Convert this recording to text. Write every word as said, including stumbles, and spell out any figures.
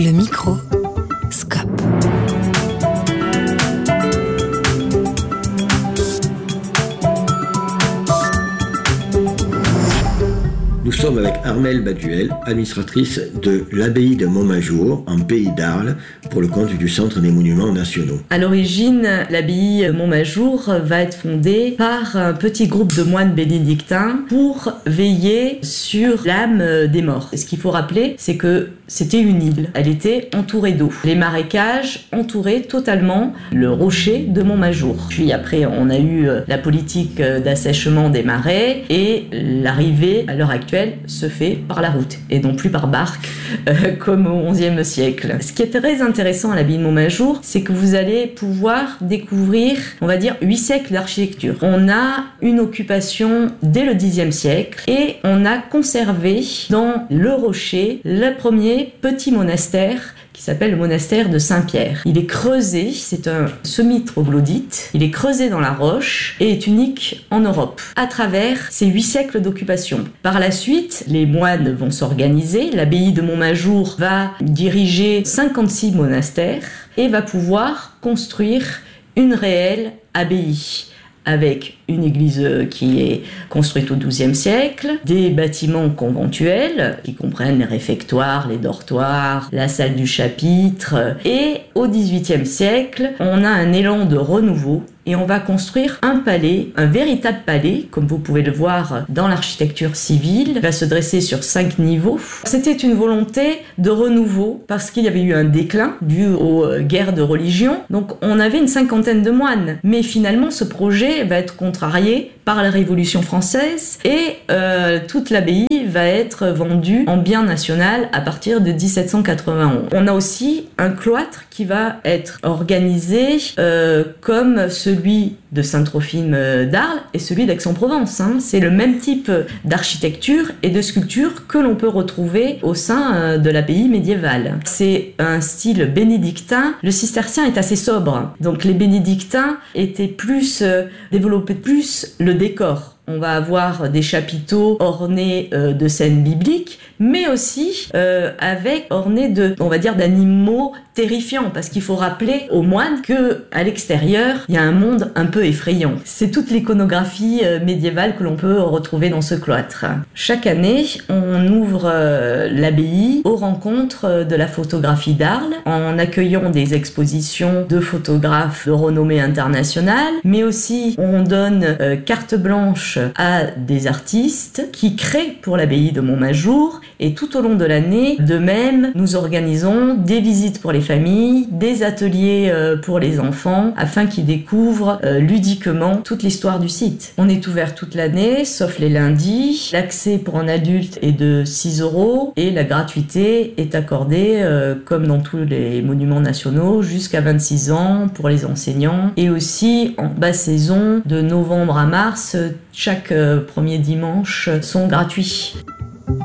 Le micro, Scope. Nous sommes avec Armelle Baduel, administratrice de l'abbaye de Montmajour, en Pays d'Arles, pour le compte du Centre des Monuments Nationaux. À l'origine, l'abbaye de Montmajour va être fondée par un petit groupe de moines bénédictins pour veiller sur l'âme des morts. Et ce qu'il faut rappeler, c'est que c'était une île. Elle était entourée d'eau. Les marécages entouraient totalement le rocher de Montmajour. Puis après, on a eu la politique d'assèchement des marais et l'arrivée, à l'heure actuelle, se fait par la route et non plus par barque euh, comme au onzième siècle. Ce qui est très intéressant à l'abbaye de Montmajour, c'est que vous allez pouvoir découvrir, on va dire, huit siècles d'architecture. On a une occupation dès le dixième siècle et on a conservé dans le rocher le premier petit monastère qui s'appelle le monastère de Saint-Pierre. Il est creusé, c'est un semi-troglodyte, il est creusé dans la roche et est unique en Europe, à travers ces huit siècles d'occupation. Par la suite, les moines vont s'organiser, l'abbaye de Montmajour va diriger cinquante-six monastères et va pouvoir construire une réelle abbaye, avec une église qui est construite au douzième siècle, des bâtiments conventuels qui comprennent les réfectoires, les dortoirs, la salle du chapitre. Et au dix-huitième siècle, on a un élan de renouveau et on va construire un palais, un véritable palais, comme vous pouvez le voir dans l'architecture civile, il va se dresser sur cinq niveaux. C'était une volonté de renouveau parce qu'il y avait eu un déclin dû aux guerres de religion, donc on avait une cinquantaine de moines. Mais finalement, ce projet va être contrarié par la Révolution française et euh, toute l'abbaye va être vendue en bien national à partir de dix-sept cent quatre-vingt-onze. On a aussi un cloître qui va être organisé euh, comme celui de Saint-Trophime d'Arles et celui d'Aix-en-Provence. Hein. C'est le même type d'architecture et de sculpture que l'on peut retrouver au sein de l'abbaye médiévale. C'est un style bénédictin. Le cistercien est assez sobre. Donc les bénédictins étaient plus, euh, développaient plus le décor. On va avoir des chapiteaux ornés euh, de scènes bibliques, mais aussi euh, avec ornés de, on va dire, d'animaux terrifiants, parce qu'il faut rappeler aux moines que à l'extérieur, il y a un monde un peu effrayant. C'est toute l'iconographie euh, médiévale que l'on peut retrouver dans ce cloître. Chaque année, on ouvre euh, l'abbaye aux rencontres de la photographie d'Arles, en accueillant des expositions de photographes de renommée internationale, mais aussi on donne euh, carte blanche à des artistes qui créent pour l'abbaye de Montmajour, et tout au long de l'année, de même, nous organisons des visites pour les familles, des ateliers pour les enfants, afin qu'ils découvrent euh, ludiquement toute l'histoire du site. On est ouvert toute l'année, sauf les lundis. L'accès pour un adulte est de six euros et la gratuité est accordée, euh, comme dans tous les monuments nationaux, jusqu'à vingt-six ans pour les enseignants, et aussi en basse saison, de novembre à mars, chaque euh, premier dimanche sont gratuits.